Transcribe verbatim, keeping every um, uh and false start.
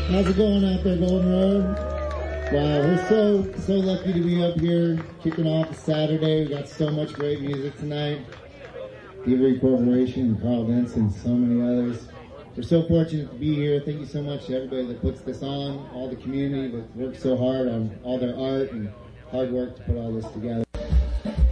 How's it going out there, Golden Road? Wow, we're so, so lucky to be up here kicking off Saturday. We got so much great music tonight. Thievery Corporation, Carl Denson, so many others. We're so fortunate to be here. Thank you so much to everybody that puts this on, all the community that works so hard on all their art and hard work to put all this together.